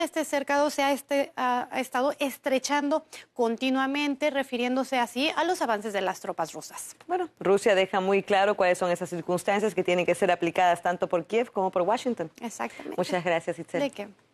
Este cercado ha estado estrechando continuamente, refiriéndose así a los avances de las tropas rusas. Bueno, Rusia deja muy claro cuáles son esas circunstancias que tienen que ser aplicadas tanto por Kiev como por Washington. Exactamente. Muchas gracias, Itzel. ¿De qué?